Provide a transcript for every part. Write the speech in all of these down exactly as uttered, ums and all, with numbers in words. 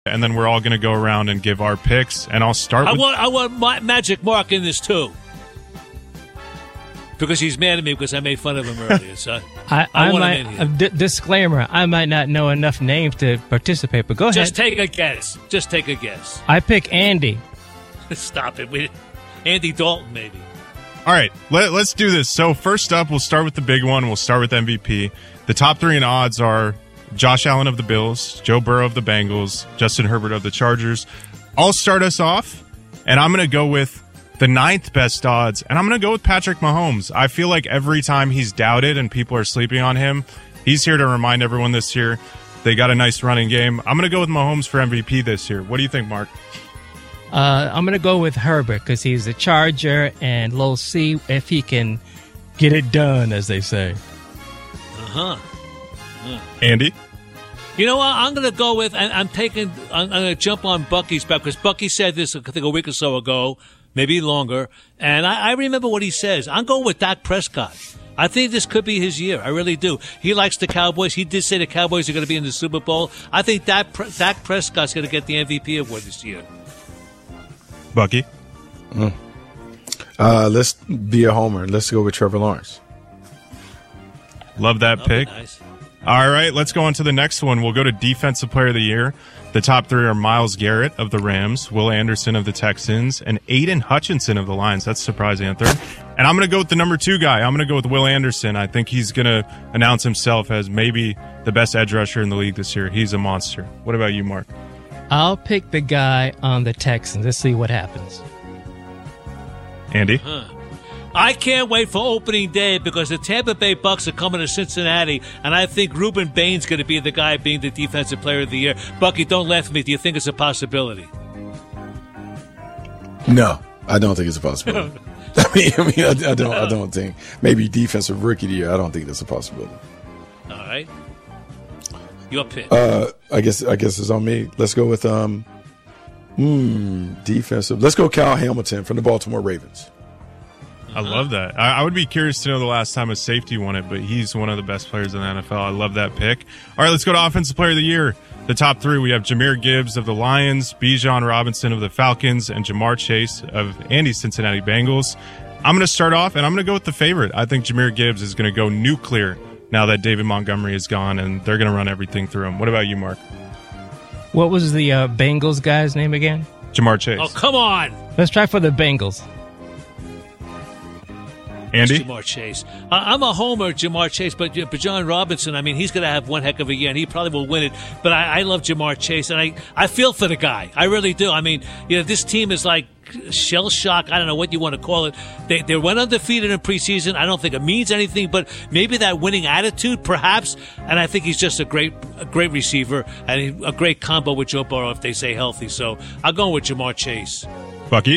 and then we're all going to go around and give our picks. And I'll start I with... want I want my Magic Mark in this, too. Because he's mad at me because I made fun of him earlier. So I, I, I want might, him in here. a d- disclaimer, I might not know enough names to participate, but go Just ahead. take a guess. Just take a guess. I pick Andy. Stop it. We, Andy Dalton, maybe. All right, let, let's do this. So first up, we'll start with the big one. We'll start with M V P. The top three in odds are Josh Allen of the Bills, Joe Burrow of the Bengals, Justin Herbert of the Chargers. I'll start us off, and I'm going to go with the ninth best odds, and I'm going to go with Patrick Mahomes. I feel like every time he's doubted and people are sleeping on him, he's here to remind everyone this year they got a nice running game. I'm going to go with Mahomes for M V P this year. What do you think, Mark? Uh, I'm going to go with Herbert because he's a Charger, and we'll see if he can get it done, as they say. Uh-huh. Uh. Andy? You know what? I'm going to go with, and I'm taking, I'm, I'm going to jump on Bucky's back because Bucky said this, I think, a week or so ago, maybe longer, and I, I remember what he says. I'm going with Dak Prescott. I think this could be his year. I really do. He likes the Cowboys. He did say the Cowboys are going to be in the Super Bowl. I think Dak, Dak Prescott's going to get the M V P award this year. Bucky? Mm. Uh, let's be a homer. Let's go with Trevor Lawrence. Love that That'll pick. Nice. All right, let's go on to the next one. We'll go to Defensive Player of the Year. The top three are Myles Garrett of the Rams, Will Anderson of the Texans, and Aiden Hutchinson of the Lions. That's surprising at third. And I'm going to go with the number two guy. I'm going to go with Will Anderson. I think he's going to announce himself as maybe the best edge rusher in the league this year. He's a monster. What about you, Mark? I'll pick the guy on the Texans. Let's see what happens. Andy? Huh. I can't wait for opening day because the Tampa Bay Bucks are coming to Cincinnati, and I think Ruben Bain's going to be the guy being the Defensive Player of the Year. Bucky, don't laugh at me. Do you think it's a possibility? No, I don't think it's a possibility. I mean, I mean, I, I don't, I don't think maybe Defensive Rookie of the Year. I don't think that's a possibility. All right, your pick. Uh, I guess, I guess it's on me. Let's go with um, mm, defensive. Let's go Kyle Hamilton from the Baltimore Ravens. I love that. I, I would be curious to know the last time a safety won it, but he's one of the best players in the N F L. I love that pick. All right, let's go to Offensive Player of the Year. The top three, we have Jahmyr Gibbs of the Lions, Bijan Robinson of the Falcons, and Jamar Chase of Andy's Cincinnati Bengals. I'm going to start off, and I'm going to go with the favorite. I think Jahmyr Gibbs is going to go nuclear now that David Montgomery is gone, and they're going to run everything through him. What about you, Mark? What was the uh, Bengals guy's name again? Jamar Chase. Oh, come on. Let's try for the Bengals. Andy? Jamar Chase. I, I'm a homer, Jamar Chase, but, but John Robinson, I mean, he's going to have one heck of a year, and he probably will win it. But I, I love Jamar Chase, and I, I feel for the guy. I really do. I mean, you know, this team is like shell shock. I don't know what you want to call it. They, they went undefeated in preseason. I don't think it means anything, but maybe that winning attitude, perhaps. And I think he's just a great a great receiver and a great combo with Joe Burrow if they stay healthy. So I'll go with Jamar Chase. Bucky?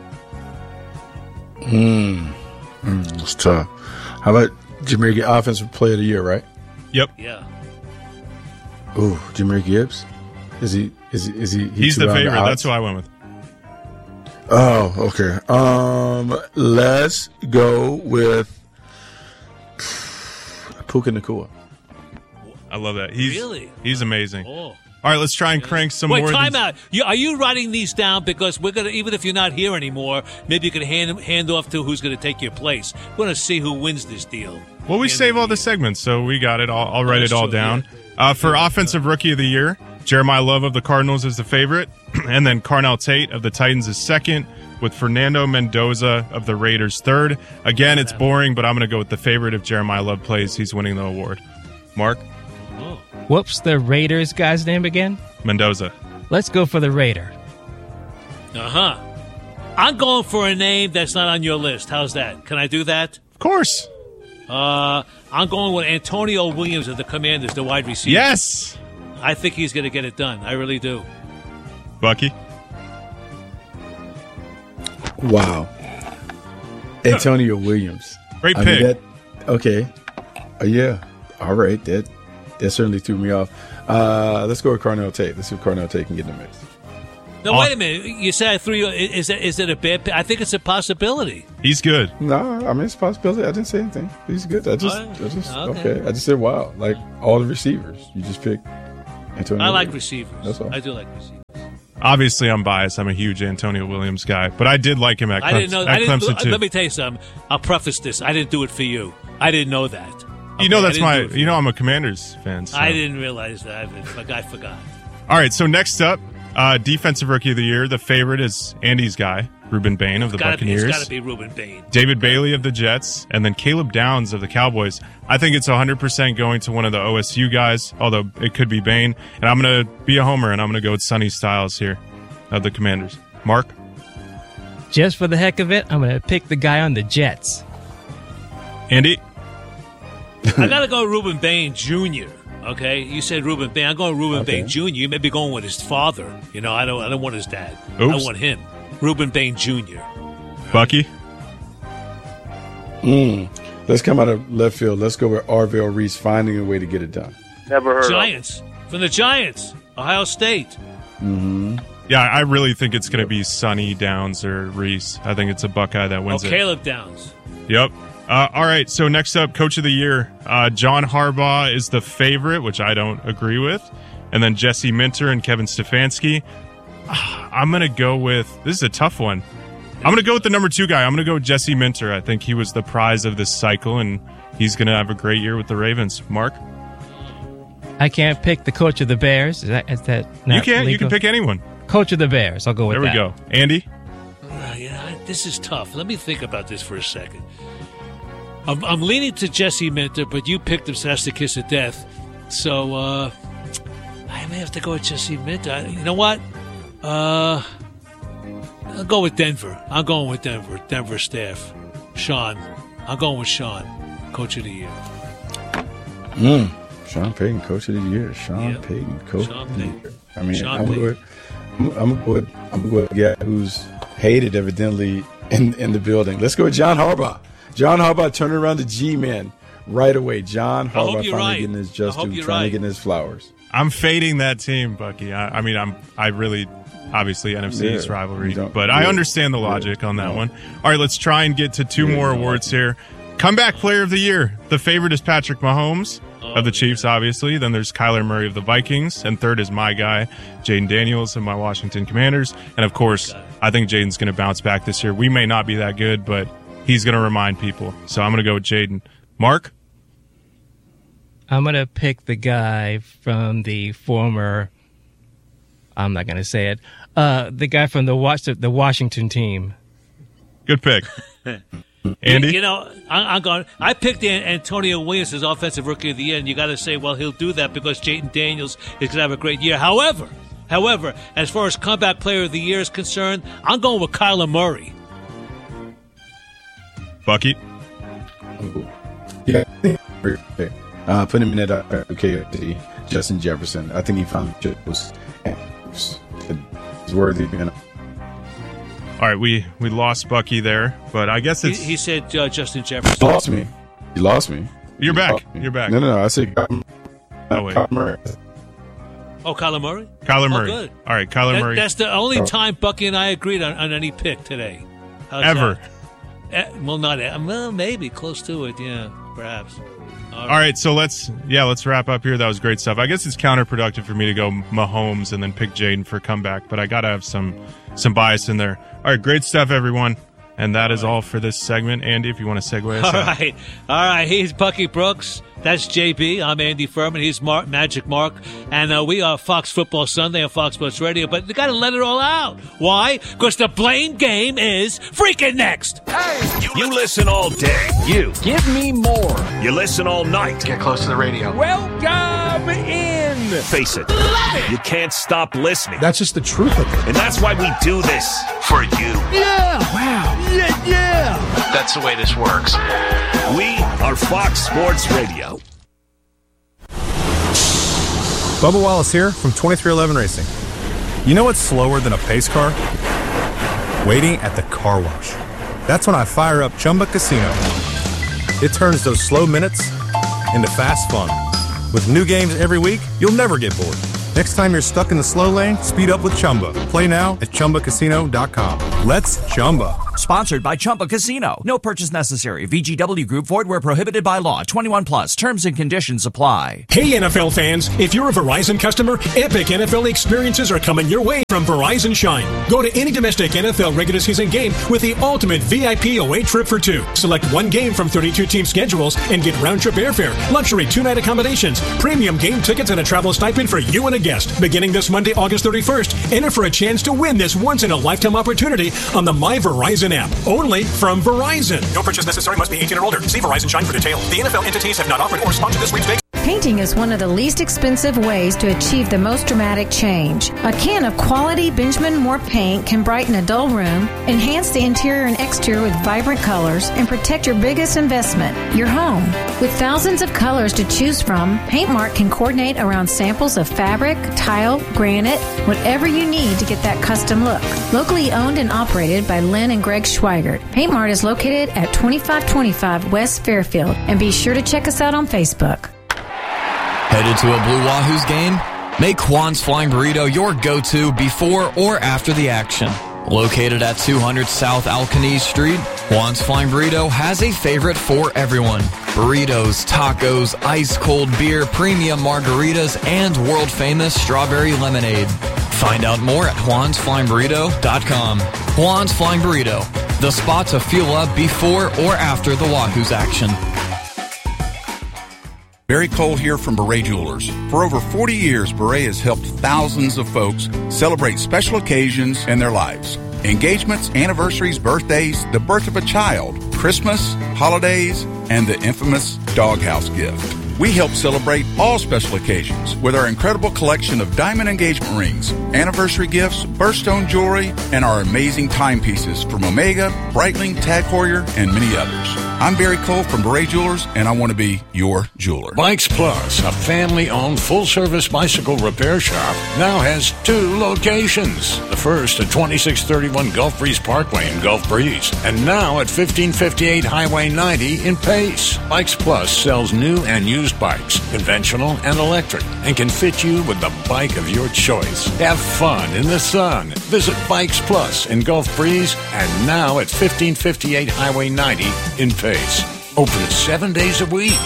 Hmm. Mm, it's tough. How about Jahmyr Gibbs, Offensive Player of the Year, right? Yep. Yeah. Ooh, Jahmyr Gibbs? Is he? Is he? Is he? he He's the favorite. The That's who I went with. Oh, okay. Um, let's go with Puka Nacua. I love that. He's Really? He's amazing. Oh. All right, let's try and crank some Wait, more. time than... out. You, are you writing these down because we're gonna? Even if you're not here anymore, maybe you can hand hand off to who's going to take your place. We're going to see who wins this deal. Well, we Hand save of all the year. segments, so we got it. I'll, I'll write that's it all true, down. yeah. Uh, for Offensive Rookie of the Year, Jeremiah Love of the Cardinals is the favorite, and then Carnell Tate of the Titans is second, with Fernando Mendoza of the Raiders third. Again, it's boring, but I'm going to go with the favorite. If Jeremiah Love plays, he's winning the award. Mark? Oh. What's the Raiders guy's name again? Mendoza. Let's go for the Raider. Uh huh. I'm going for a name that's not on your list. How's that? Can I do that? Of course. Uh, I'm going with Antonio Williams of the Commanders, the wide receiver. Yes. I think he's going to get it done. I really do. Bucky? Wow. Antonio Williams. Great I pick. mean, that, okay. Uh, yeah. All right. That that certainly threw me off. Uh, let's go with Carnell Tate. Let's see if Carnell Tate can get in the mix. No, Oh. wait a minute. You said I threw you. Is it, is it a bad pick? I think it's a possibility. He's good. No, I mean, it's a possibility. I didn't say anything. He's good. I just, Oh, I just okay. okay. I just said, wow. Like all the receivers. You just picked Antonio I like Williams. receivers. That's all. I do like receivers. Obviously, I'm biased. I'm a huge Antonio Williams guy, but I did like him at, Clemson, I didn't know. at I didn't, Clemson too. Let me tell you something. I'll preface this. I didn't do it for you. I didn't know that. Okay? you know that's I didn't my. do it for You know I'm a Commanders fan. So. I didn't realize that. But I forgot. All right, so next up, uh, Defensive Rookie of the Year. The favorite is Andy's guy, Reuben Bain of the Gotta be, Buccaneers. it's got to be Reuben Bain. David Bailey of the Jets, and then Caleb Downs of the Cowboys. I think it's one hundred percent going to one of the O S U guys, although it could be Bain. And I'm going to be a homer, and I'm going to go with Sonny Styles here of the Commanders. Mark? Just for the heck of it, I'm going to pick the guy on the Jets. Andy? I got to go Reuben Bain Junior Okay, you said Reuben Bain. I'm going Reuben Okay. Bain Junior You may be going with his father. You know, I don't. I don't want his dad. Oops. I want him. Reuben Bain Junior Bucky? Mm. Let's come out of left field. Let's go with Arvell Reese finding a way to get it done. Never heard of Giants from the Giants, Ohio State. Mm-hmm. Yeah, I really think it's going to be Sonny Downs or Reese. I think it's a Buckeye that Oh, wins it. Caleb Downs. Yep. Uh, all right, so next up, Coach of the Year. Uh, John Harbaugh is the favorite, which I don't agree with. And then Jesse Minter and Kevin Stefanski. Ah, I'm going to go with – this is a tough one. I'm going to go with the number two guy. I'm going to go with Jesse Minter. I think he was the prize of this cycle, and he's going to have a great year with the Ravens. Mark? I can't pick the coach of the Bears. Is that, is that not You can. You legal? can pick anyone. Coach of the Bears. I'll go with There we that. go. Andy? Uh, yeah, I- this is tough. Let me think about this for a second. I'm, I'm leaning to Jesse Minter, but you picked him, so that's the kiss of death. So uh, I may have to go with Jesse Minter. I- You know what? Uh, I'll go with Denver. I'm going with Denver. Denver staff. Sean. I'm going with Sean, Coach of the Year. Mm. Sean Payton, Coach of the Year. Sean Yep. Payton, Coach Sean of the Payton. Year. I mean, Sean I'm Payton. going I'm, I'm going with I'm going with a guy who's hated evidently in in the building. Let's go with John Harbaugh. John Harbaugh turning around the G-man right away. John hope Harbaugh finally you're right. getting his I just hope due, you're trying right. to get his flowers. I'm fading that team, Bucky. I, I mean, I'm I really obviously N F C East Yeah, rivalry, you don't- but I yeah, understand the logic yeah, on that no. one. All right, let's try and get to two Yeah, more no. awards here. Comeback Player of the Year. The favorite is Patrick Mahomes of the Chiefs, obviously. Then there's Kyler Murray of the Vikings, and third is my guy, Jaden Daniels of my Washington Commanders. And of course, I think Jaden's going to bounce back this year. We may not be that good, but he's going to remind people. So I'm going to go with Jaden. Mark? I'm going to pick the guy from the former, I'm not going to say it, uh, the guy from the, Was- the Washington team. Good pick. Andy? You, you know, I, I'm going. I picked An- Antonio Williams as Offensive Rookie of the Year, and you got to say, well, he'll do that because Jaden Daniels is going to have a great year. However, however, as far as Comeback Player of the Year is concerned, I'm going with Kyler Murray. Bucky? Yeah, okay. Uh, put him in that uh, okay, Justin Jefferson. I think he found it was, was worthy. You know. All right, we, we lost Bucky there, but I guess He, it's he said uh, Justin He Jefferson. lost me. He lost me. You're He back. lost me. You're back. No, no, no. I said Kyler Oh, wait. Kyler Murray. Oh, Kyler Murray? Kyler Oh, Murray. good. All right, Kyler That- Murray. that's the only time Bucky and I agreed on, on any pick today. How's Ever. that? Eh, well, not eh, well, maybe close to it. Yeah, perhaps. All right, so let's yeah, let's wrap up here. That was great stuff. I guess it's counterproductive for me to go Mahomes and then pick Jaden for comeback, but I got to have some some bias in there. All right, great stuff, everyone. And that is all for this segment. Andy, if you want to segue us All out. right, all right. He's Bucky Brooks. That's J B. I'm Andy Furman. He's Mark, Magic Mark, and uh, we are Fox Football Sunday on Fox Sports Radio. But you got to let it all out. Why? Because the blame game is freaking next. You listen all day. You. Give me more. You listen all night. Get close to the radio. Welcome in. Face it. You can't stop listening. That's just the truth of it. And that's why we do this. For you. Yeah. Wow. Yeah, yeah. That's the way this works. We are Fox Sports Radio. Bubba Wallace here from twenty-three eleven Racing. You know what's slower than a pace car? Waiting at the car wash. That's when I fire up Chumba Casino. It turns those slow minutes into fast fun. With new games every week, you'll never get bored. Next time you're stuck in the slow lane, speed up with Chumba. Play now at Chumba Casino dot com. Let's Chumba. Sponsored by Chumba Casino. No purchase necessary. V G W Group. Void where prohibited by law. twenty-one plus. Terms and conditions apply. Hey, N F L fans. If you're a Verizon customer, epic N F L experiences are coming your way from Verizon Shine. Go to any domestic N F L regular season game with the ultimate V I P away trip for two. Select one game from thirty-two team schedules and get round-trip airfare, luxury two-night accommodations, premium game tickets, and a travel stipend for you and a guest. Beginning this Monday, August thirty-first, enter for a chance to win this once-in-a-lifetime opportunity on the My Verizon app. Only from Verizon. No purchase necessary. Must be eighteen or older. See Verizon Shine for details. The N F L entities have not offered or sponsored this sweepstakes. Painting is one of the least expensive ways to achieve the most dramatic change. A can of quality Benjamin Moore paint can brighten a dull room, enhance the interior and exterior with vibrant colors, and protect your biggest investment, your home. With thousands of colors to choose from, PaintMart can coordinate around samples of fabric, tile, granite, whatever you need to get that custom look. Locally owned and operated by Lynn and Greg Schweigert, PaintMart is located at twenty-five twenty-five West Fairfield, and be sure to check us out on Facebook. Headed to a Blue Wahoos game? Make Juan's Flying Burrito your go-to before or after the action. Located at two hundred South Alcanese Street, Juan's Flying Burrito has a favorite for everyone. Burritos, tacos, ice-cold beer, premium margaritas, and world-famous strawberry lemonade. Find out more at juans flying burrito dot com. Juan's Flying Burrito, the spot to fuel up before or after the Wahoos action. Barry Cole here from Beret Jewelers. For over forty years, Beret has helped thousands of folks celebrate special occasions in their lives. Engagements, anniversaries, birthdays, the birth of a child, Christmas, holidays, and the infamous doghouse gift. We help celebrate all special occasions with our incredible collection of diamond engagement rings, anniversary gifts, birthstone jewelry, and our amazing timepieces from Omega, Breitling, Tag Heuer, and many others. I'm Barry Cole from Beret Jewelers, and I want to be your jeweler. Bikes Plus, a family-owned full-service bicycle repair shop, now has two locations. The first at twenty-six thirty-one Gulf Breeze Parkway in Gulf Breeze, and now at fifteen fifty-eight Highway ninety in Pace. Bikes Plus sells new and used bikes, conventional and electric, and can fit you with the bike of your choice. Have fun in the sun. Visit Bikes Plus in Gulf Breeze, and now at fifteen fifty-eight Highway ninety in Pace. Open seven days a week.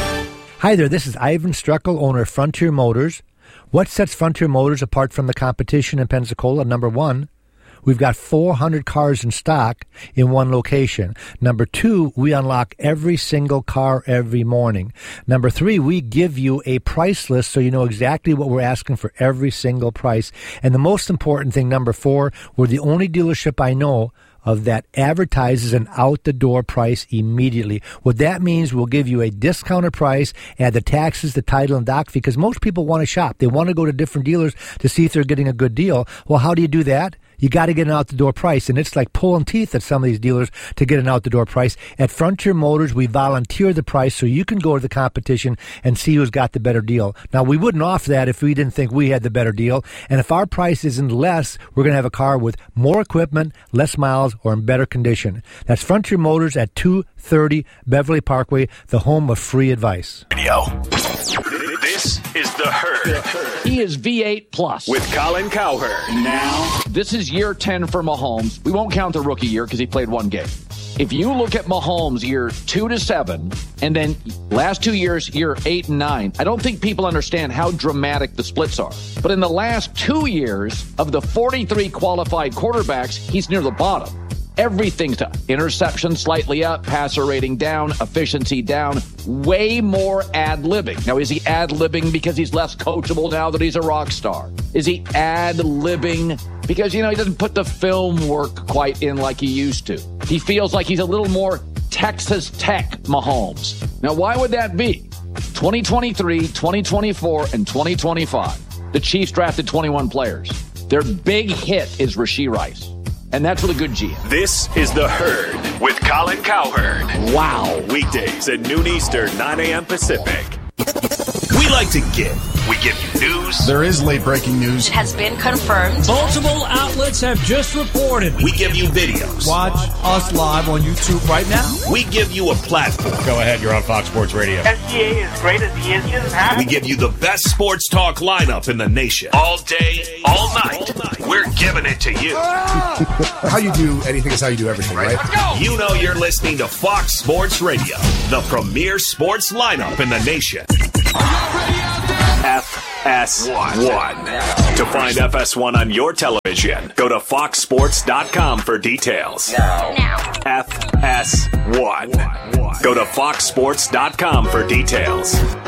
Hi there, this is Ivan Struckel, owner of Frontier Motors. What sets Frontier Motors apart from the competition in Pensacola? Number one, we've got four hundred cars in stock in one location. Number two, we unlock every single car every morning. Number three, we give you a price list so you know exactly what we're asking for every single price. And the most important thing, number four, we're the only dealership I know of that advertises an out-the-door price immediately. What that means, we'll give you a discounted price, add the taxes, the title, and doc, because most people want to shop. They want to go to different dealers to see if they're getting a good deal. Well, how do you do that? You got to get an out-the-door price, and it's like pulling teeth at some of these dealers to get an out-the-door price. At Frontier Motors, we volunteer the price so you can go to the competition and see who's got the better deal. Now, we wouldn't offer that if we didn't think we had the better deal, and if our price isn't less, we're going to have a car with more equipment, less miles, or in better condition. That's Frontier Motors at two thirty Beverly Parkway, the home of free advice. Radio. This is The Herd. He is V eight plus. With Colin Cowherd. Now. This is year ten for Mahomes. We won't count the rookie year because he played one game. If you look at Mahomes year two to seven, and then last two years, year eight and nine, I don't think people understand how dramatic the splits are. But in the last two years, of the forty-three qualified quarterbacks, he's near the bottom. Everything's up. Interception slightly up, passer rating down, efficiency down, way more ad-libbing. Now, is he ad-libbing because he's less coachable now that he's a rock star? Is he ad-libbing because, you know, he doesn't put the film work quite in like he used to? He feels like he's a little more Texas Tech Mahomes. Now, why would that be? twenty twenty-three, twenty twenty-four, and twenty twenty-five. The Chiefs drafted twenty-one players. Their big hit is Rashee Rice. And that's with a good G M. This is The Herd with Colin Cowherd. Wow. Weekdays at noon Eastern, nine a.m. Pacific. We like to give. We give you news. There is late-breaking news. It has been confirmed. Multiple outlets have just reported. We give you videos. Watch us live on YouTube right now. We give you a platform. Go ahead, you're on Fox Sports Radio. S G A is great as he is. Just have we give you the best sports talk lineup in the nation. All day, all night. All night. We're giving it to you. How you do anything is how you do everything, right? Let's go. You know you're listening to Fox Sports Radio, the premier sports lineup in the nation. F S one. To find F S one on your television, go to fox sports dot com for details. Now. F S one. Go to fox sports dot com for details.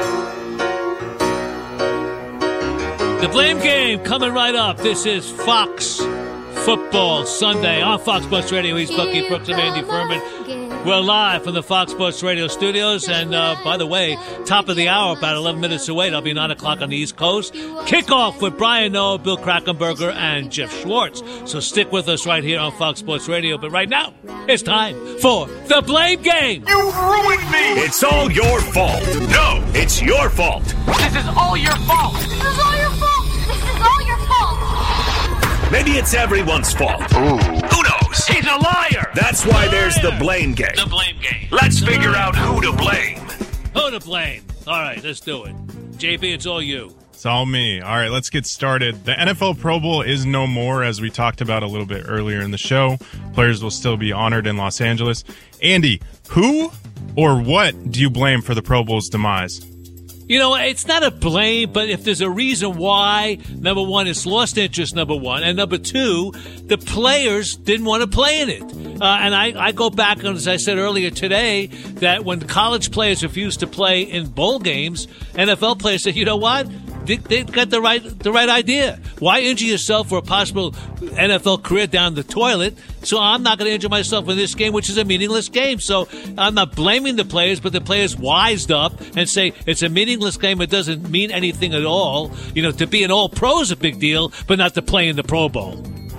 The Blame Game coming right up. This is Fox Football Sunday on Fox Sports Radio. He's Bucky Brooks and Andy Furman. We're live from the Fox Sports Radio studios. And, uh, by the way, top of the hour, about eleven minutes away. That'll be nine o'clock on the East Coast. Kickoff with Brian Noah, Bill Krackomberger, and Jeff Schwartz. So stick with us right here on Fox Sports Radio. But right now, it's time for the Blame Game. You ruined me! It's all your fault. No, it's your fault. This is all your fault. This is all your fault. This is all your fault. Maybe it's everyone's fault. Ooh. Who knows? He's a liar. That's why there's the Blame Game. The Blame Game. Let's figure out who to blame. Who to blame? All right, let's do it. J B, it's all you. It's all me. All right, let's get started. The N F L Pro Bowl is no more, as we talked about a little bit earlier in the show. Players will still be honored in Los Angeles. Andy, who or what do you blame for the Pro Bowl's demise? You know, it's not a blame, but if there's a reason why, number one, it's lost interest, number one. And number two, the players didn't want to play in it. Uh, and I, I go back, on, as I said earlier today, that when college players refused to play in bowl games, N F L players said, you know what? They, they got the right the right idea. Why injure yourself for a possible N F L career down the toilet? So I'm not going to injure myself in this game, which is a meaningless game. So I'm not blaming the players, but the players wised up and say it's a meaningless game. It doesn't mean anything at all. You know, to be an all-pro is a big deal, but not to play in the Pro Bowl.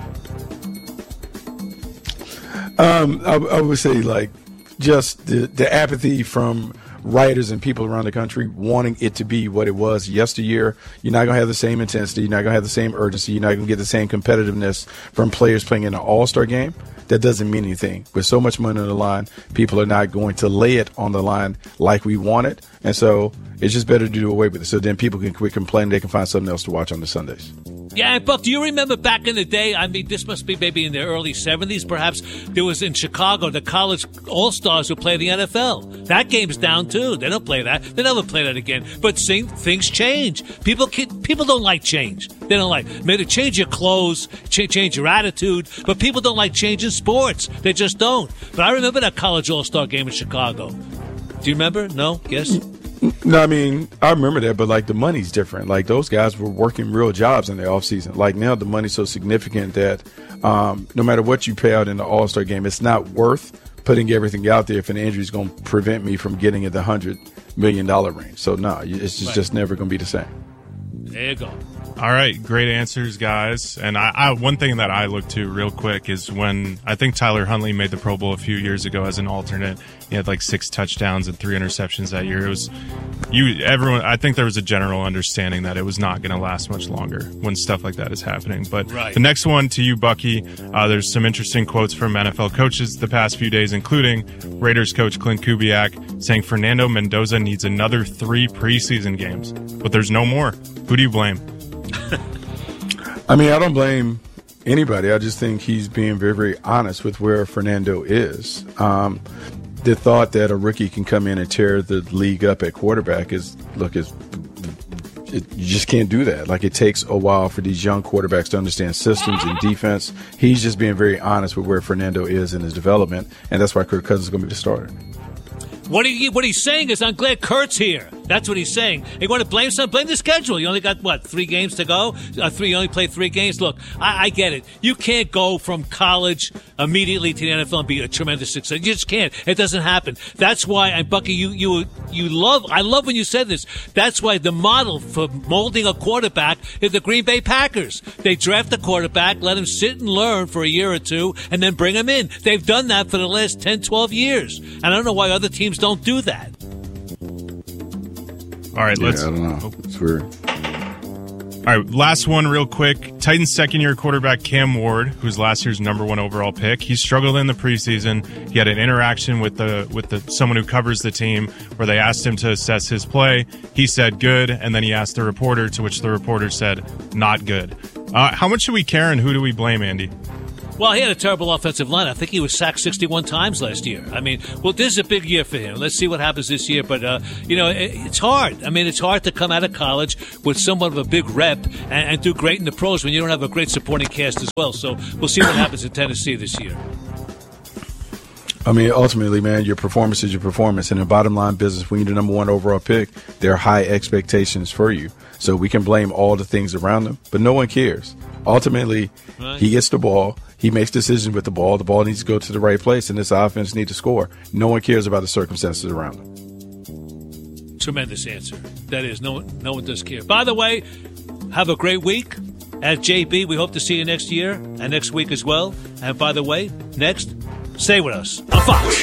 Um, I, I would say, like, just the, the apathy from writers and people around the country wanting it to be what it was yesteryear. You're not going to have the same intensity. You're not going to have the same urgency. You're not going to get the same competitiveness from players playing in an all-star game. That doesn't mean anything. With so much money on the line, people are not going to lay it on the line like we want it. And so it's just better to do away with it. So then people can quit complaining. They can find something else to watch on the Sundays. Yeah, Buck, do you remember back in the day, I mean, this must be maybe in the early seventies, perhaps, there was in Chicago, the college all-stars who play the N F L. That game's down, too. They don't play that. They never play that again. But see, things change. People can, people don't like change. They don't like, maybe change your clothes, ch- change your attitude, but people don't like change in sports. They just don't. But I remember that college all-star game in Chicago. Do you remember? No? Yes? No, I mean, I remember that, but, like, the money's different. Like, those guys were working real jobs in the offseason. Like, now the money's so significant that um, no matter what you pay out in the All-Star game, it's not worth putting everything out there if an injury is going to prevent me from getting in the one hundred million dollars range. So, no, it's just, right. just never going to be the same. There you go. All right, great answers, guys. And I, I, one thing that I look to real quick is when I think Tyler Huntley made the Pro Bowl a few years ago as an alternate. He had like six touchdowns and three interceptions that year. It was you, everyone. I think there was a general understanding that it was not going to last much longer when stuff like that is happening. But right. The next one to you, Bucky. Uh, there's some interesting quotes from N F L coaches the past few days, including Raiders coach Clint Kubiak saying Fernando Mendoza needs another three preseason games, but there's no more. Who do you blame? I mean, I don't blame anybody. I just think he's being very, very honest with where Fernando is. Um, the thought that a rookie can come in and tear the league up at quarterback is, look, is it, you just can't do that. Like, it takes a while for these young quarterbacks to understand systems and defense. He's just being very honest with where Fernando is in his development, and that's why Kirk Cousins is going to be the starter. What he what he's saying is, I'm glad Kurt's here. That's what he's saying. You want to blame some? Blame the schedule. You only got, what, three games to go? Uh, three. You only played three games? Look, I, I get it. You can't go from college immediately to the N F L and be a tremendous success. You just can't. It doesn't happen. That's why, and Bucky, you you you love, I love when you said this. That's why the model for molding a quarterback is the Green Bay Packers. They draft a quarterback, let him sit and learn for a year or two, and then bring him in. They've done that for the last ten, twelve years. And I don't know why other teams don't do that. All right, let's. Yeah, I don't know. It's weird. All right, last one real quick. Titans second-year quarterback Cam Ward, who's last year's number one overall pick, he struggled in the preseason. He had an interaction with the with the someone who covers the team where they asked him to assess his play. He said good, and then he asked the reporter, to which the reporter said not good. Uh, how much should we care and who do we blame, Andy? Well, he had a terrible offensive line. I think he was sacked sixty-one times last year. I mean, well, this is a big year for him. Let's see what happens this year. But, uh, you know, it, it's hard. I mean, it's hard to come out of college with somewhat of a big rep and, and do great in the pros when you don't have a great supporting cast as well. So we'll see what happens in Tennessee this year. I mean, ultimately, man, your performance is your performance. In the bottom line business, when you're the number one overall pick, there are high expectations for you. So we can blame all the things around him, but no one cares. Ultimately, right. He gets the ball. He makes decisions with the ball. The ball needs to go to the right place, and this offense needs to score. No one cares about the circumstances around him. Tremendous answer. That is, no one, no one does care. By the way, have a great week. At J B, we hope to see you next year and next week as well. And by the way, next, stay with us on Fox.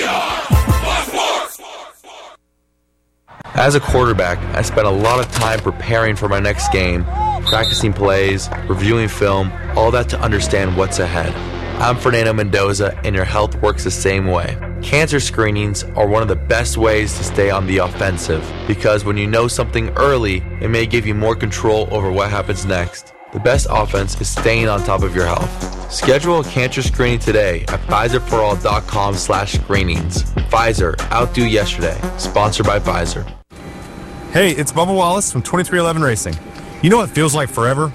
As a quarterback, I spent a lot of time preparing for my next game, practicing plays, reviewing film, all that to understand what's ahead. I'm Fernando Mendoza, and your health works the same way. Cancer screenings are one of the best ways to stay on the offensive, because when you know something early, it may give you more control over what happens next. The best offense is staying on top of your health. Schedule a cancer screening today at Pfizer for all dot com slash screenings. Pfizer, outdo yesterday. Sponsored by Pfizer. Hey, it's Bubba Wallace from twenty-three eleven Racing. You know what feels like forever?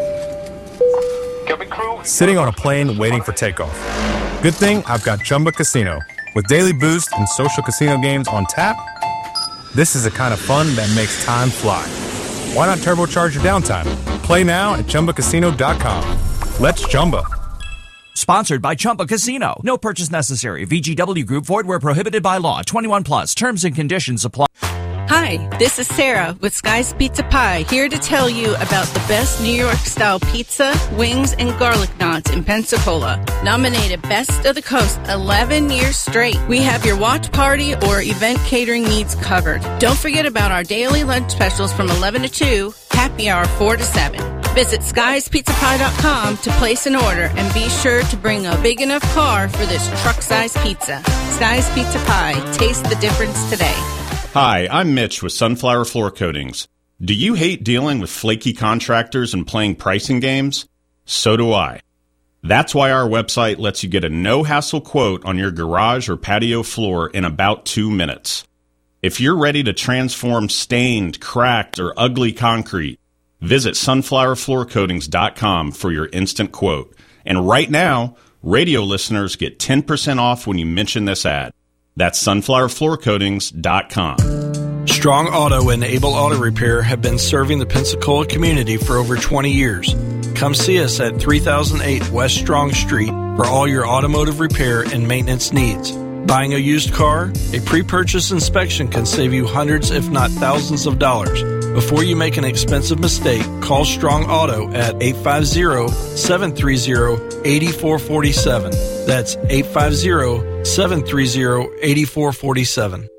Sitting on a plane waiting for takeoff. Good thing I've got Chumba Casino. With daily boost and social casino games on tap, this is the kind of fun that makes time fly. Why not turbocharge your downtime? Play now at Chumba Casino dot com. Let's Chumba. Sponsored by Chumba Casino. No purchase necessary. V G W Group. Void where prohibited by law. twenty-one plus. Terms and conditions apply. Hi, this is Sarah with Sky's Pizza Pie, here to tell you about the best New York-style pizza, wings, and garlic knots in Pensacola. Nominated Best of the Coast eleven years straight. We have your watch party or event catering needs covered. Don't forget about our daily lunch specials from eleven to two, happy hour four to seven. Visit skies pizza pie dot com to place an order and be sure to bring a big enough car for this truck-sized pizza. Sky's Pizza Pie. Taste the difference today. Hi, I'm Mitch with Sunflower Floor Coatings. Do you hate dealing with flaky contractors and playing pricing games? So do I. That's why our website lets you get a no-hassle quote on your garage or patio floor in about two minutes. If you're ready to transform stained, cracked, or ugly concrete, visit sunflower floor coatings dot com for your instant quote. And right now, radio listeners get ten percent off when you mention this ad. That's sunflower floor coatings dot com. Strong Auto and Able Auto Repair have been serving the Pensacola community for over twenty years. Come see us at three thousand eight West Strong Street for all your automotive repair and maintenance needs. Buying a used car? A pre-purchase inspection can save you hundreds if not thousands of dollars. Before you make an expensive mistake, call Strong Auto at eight five zero, seven three zero, eight four four seven. That's eight five zero, seven three zero, eight four four seven.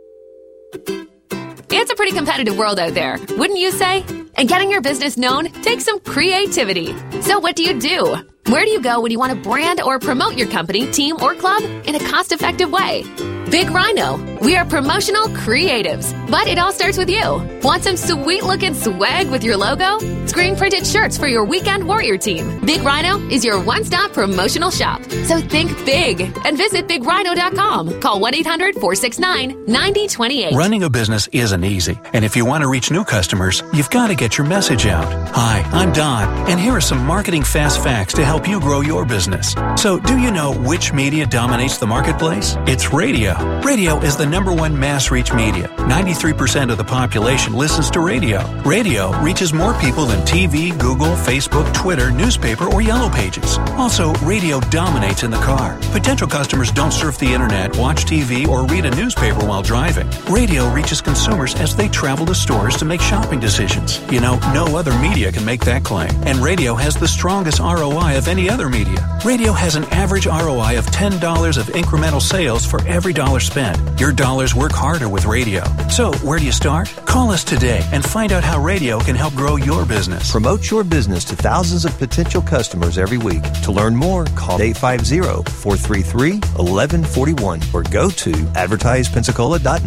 It's a pretty competitive world out there, wouldn't you say? And getting your business known takes some creativity. So what do you do? Where do you go when you want to brand or promote your company, team, or club in a cost-effective way? Big Rhino. We are promotional creatives, but it all starts with you. Want some sweet-looking swag with your logo? Screen-printed shirts for your weekend warrior team. Big Rhino is your one-stop promotional shop. So think big and visit big rhino dot com. Call one eight hundred, four six nine, nine zero two eight. Running a business isn't easy, and if you want to reach new customers, you've got to get your message out. Hi, I'm Don, and here are some marketing fast facts to help you grow your business. So, do you know which media dominates the marketplace? It's radio. Radio is the number one mass reach media. ninety-three percent of the population listens to radio. Radio reaches more people than T V, Google, Facebook, Twitter, newspaper, or Yellow Pages. Also, radio dominates in the car. Potential customers don't surf the internet, watch T V, or read a newspaper while driving. Radio reaches consumers as they travel to stores to make shopping decisions. You know, no other media can make that claim. And radio has the strongest R O I of any other media. Radio has an average R O I of ten dollars of incremental sales for every dollar spent. Your dollars work harder with radio. So, where do you start? Call us today and find out how radio can help grow your business. Promote your business to thousands of potential customers every week. To learn more, call eight five zero, four three three, one one four one or go to advertise pensacola dot net.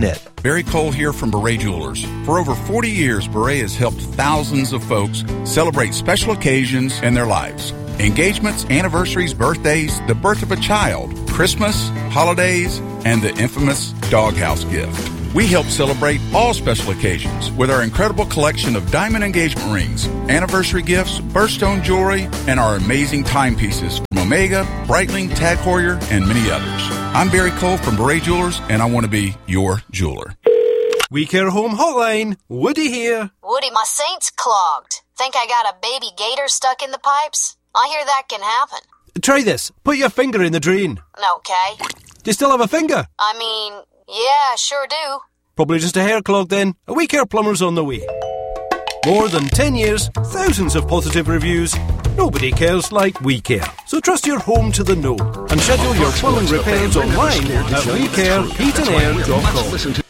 Barry Cole here from Beret Jewelers. For over forty years, Beret has helped thousands of folks celebrate special occasions in their lives. Engagements, anniversaries, birthdays, the birth of a child, Christmas, holidays, and the infamous doghouse gift. We help celebrate all special occasions with our incredible collection of diamond engagement rings, anniversary gifts, birthstone jewelry, and our amazing timepieces from Omega, Breitling, Tag Heuer, and many others. I'm Barry Cole from Beret Jewelers, and I want to be your jeweler. We Care Home Hotline. Woody here. Woody, my sink's clogged. Think I got a baby gator stuck in the pipes? I hear that can happen. Try this. Put your finger in the drain. Okay. Do you still have a finger? I mean, yeah, sure do. Probably just a hair clog then. A We Care plumber's on the way. More than ten years, thousands of positive reviews. Nobody cares like we care. So trust your home to the know and schedule your plumbing repairs online at we care heat and air dot com.